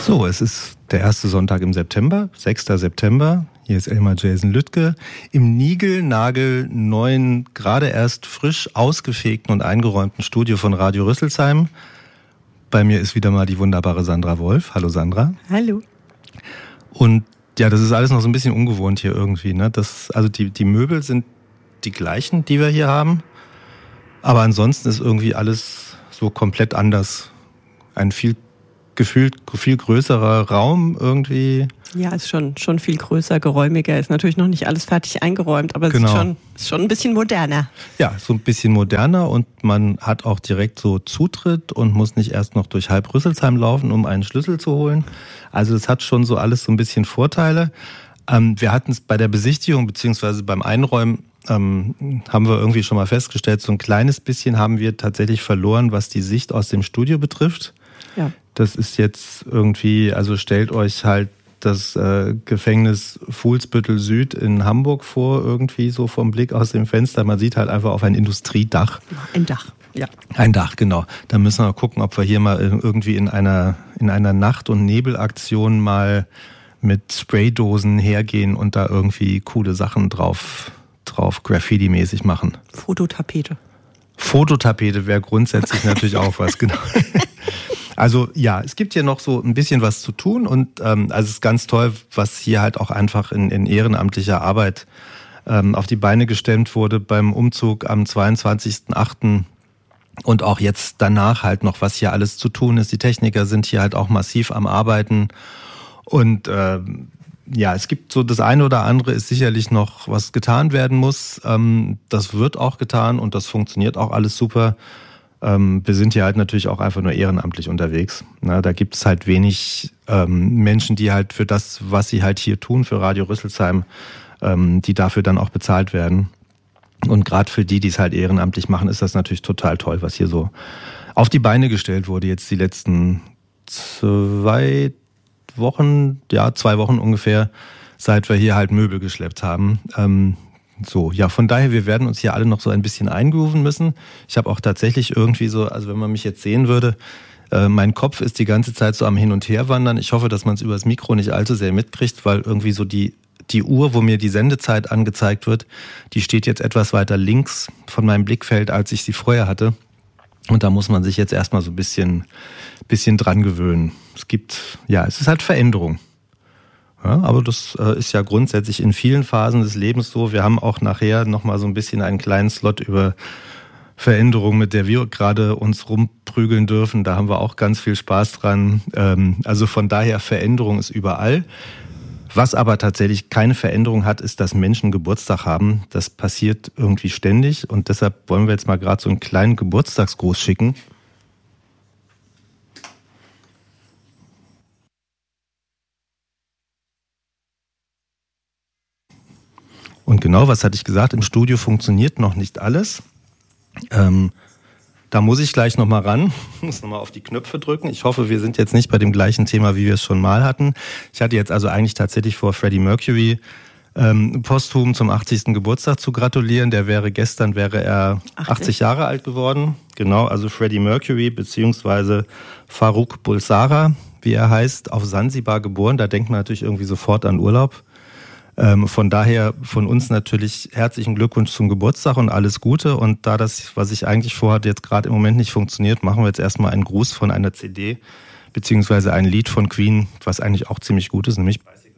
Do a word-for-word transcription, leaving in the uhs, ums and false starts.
So, es ist der erste Sonntag im September, sechster September. Hier ist Elmar Jason Lüttke im niegelnagelneuen, gerade erst frisch ausgefegten und eingeräumten Studio von Radio Rüsselsheim. Bei mir ist wieder mal die wunderbare Sandra Wolf. Hallo Sandra. Hallo. Und ja, das ist alles noch so ein bisschen ungewohnt hier irgendwie, ne? Das, also die, die Möbel sind die gleichen, die wir hier haben. Aber ansonsten ist irgendwie alles so komplett anders. Ein viel gefühlt viel größerer Raum irgendwie. Ja, ist schon, schon viel größer, geräumiger. Ist natürlich noch nicht alles fertig eingeräumt, aber genau. es ist schon, ist schon ein bisschen moderner. Ja, so ein bisschen moderner und man hat auch direkt so Zutritt und muss nicht erst noch durch halb Rüsselsheim laufen, um einen Schlüssel zu holen. Also das hat schon so alles so ein bisschen Vorteile. Ähm, wir hatten es bei der Besichtigung beziehungsweise beim Einräumen ähm, haben wir irgendwie schon mal festgestellt, so ein kleines bisschen haben wir tatsächlich verloren, was die Sicht aus dem Studio betrifft. Ja. Das ist jetzt irgendwie, also stellt euch halt das äh, Gefängnis Fuhlsbüttel Süd in Hamburg vor, irgendwie so vom Blick aus dem Fenster. Man sieht halt einfach auf ein Industriedach. Ein Dach, ja. Ein Dach, genau. Da müssen wir gucken, ob wir hier mal irgendwie in einer, in einer Nacht- und Nebelaktion mal mit Spraydosen hergehen und da irgendwie coole Sachen drauf, drauf Graffiti-mäßig machen. Fototapete. Fototapete wäre grundsätzlich natürlich auch was, genau. Also ja, es gibt hier noch so ein bisschen was zu tun und ähm, also es ist ganz toll, was hier halt auch einfach in, in ehrenamtlicher Arbeit ähm, auf die Beine gestemmt wurde beim Umzug am zweiundzwanzigsten achten und auch jetzt danach halt noch, was hier alles zu tun ist. Die Techniker sind hier halt auch massiv am Arbeiten und äh, ja, es gibt so das eine oder andere ist sicherlich noch, was getan werden muss. Ähm, das wird auch getan und das funktioniert auch alles super. Wir sind hier halt natürlich auch einfach nur ehrenamtlich unterwegs. Da gibt es halt wenig Menschen, die halt für das, was sie halt hier tun, für Radio Rüsselsheim, die dafür dann auch bezahlt werden. Und gerade für die, die es halt ehrenamtlich machen, ist das natürlich total toll, was hier so auf die Beine gestellt wurde. Jetzt die letzten zwei Wochen, ja zwei Wochen ungefähr, seit wir hier halt Möbel geschleppt haben. So, ja, von daher, wir werden uns hier alle noch so ein bisschen eingrooven müssen. Ich habe auch tatsächlich irgendwie so, also wenn man mich jetzt sehen würde, äh, mein Kopf ist die ganze Zeit so am Hin- und Herwandern. Ich hoffe, dass man es über das Mikro nicht allzu sehr mitkriegt, weil irgendwie so die, die Uhr, wo mir die Sendezeit angezeigt wird, die steht jetzt etwas weiter links von meinem Blickfeld, als ich sie vorher hatte. Und da muss man sich jetzt erstmal so ein bisschen, bisschen dran gewöhnen. Es gibt, ja, es ist halt Veränderung. Ja, aber das äh, ist ja grundsätzlich in vielen Phasen des Lebens so. Wir haben auch nachher nochmal so ein bisschen einen kleinen Slot über Veränderung, mit der wir gerade uns rumprügeln dürfen. Da haben wir auch ganz viel Spaß dran. Ähm, also von daher, Veränderung ist überall. Was aber tatsächlich keine Veränderung hat, ist, dass Menschen Geburtstag haben. Das passiert irgendwie ständig und deshalb wollen wir jetzt mal gerade so einen kleinen Geburtstagsgruß schicken. Und genau, was hatte ich gesagt? Im Studio funktioniert noch nicht alles. Ähm, da muss ich gleich nochmal ran, muss nochmal auf die Knöpfe drücken. Ich hoffe, wir sind jetzt nicht bei dem gleichen Thema, wie wir es schon mal hatten. Ich hatte jetzt also eigentlich tatsächlich vor, Freddie Mercury ähm, posthum zum achtzigsten Geburtstag zu gratulieren. Der wäre gestern, wäre er achtzig, achtzig Jahre alt geworden. Genau, also Freddie Mercury beziehungsweise Farrokh Bulsara, wie er heißt, auf Sansibar geboren. Da denkt man natürlich irgendwie sofort an Urlaub. Ähm, von daher von uns natürlich herzlichen Glückwunsch zum Geburtstag und alles Gute. Und da das, was ich eigentlich vorhatte, jetzt gerade im Moment nicht funktioniert, machen wir jetzt erstmal einen Gruß von einer C D, beziehungsweise ein Lied von Queen, was eigentlich auch ziemlich gut ist, nämlich Bicycle.